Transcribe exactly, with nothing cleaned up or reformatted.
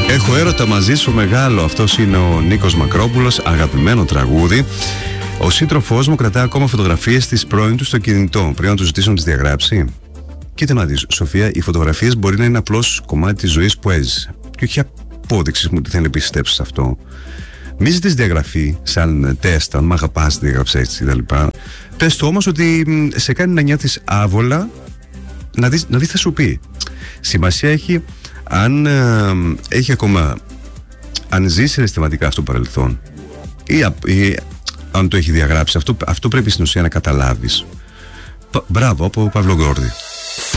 Έχω έρωτα μαζί σου μεγάλο. Αυτός είναι ο Νίκος Μακρόπουλος, αγαπημένο τραγούδι. Ο σύντροφός μου κρατά ακόμα φωτογραφίες της πρώην του στο κινητό. Πρέπει να του ζητήσω να τις διαγράψει. Κοίτα να δεις, Σοφία, οι φωτογραφίες μπορεί να είναι απλώς κομμάτι της ζωής που έζησε. Και όχι απόδειξη μου ότι θέλει να πιστέψει σε αυτό. Μη ζητήσεις διαγραφή σαν τεστ, αν μ' αγαπάς, διαγραψέ έτσι κτλ. Πες του όμως ότι σε κάνει να νιώθεις άβολα, να δεις, να δεις θα σου πει. Σημασία έχει αν ε, έχει ακόμα, αν ζει συναισθηματικά στο παρελθόν ή, ή αν το έχει διαγράψει. Αυτό, αυτό πρέπει στην ουσία να καταλάβεις. Μπράβο, από Παύλο Γκόρδη.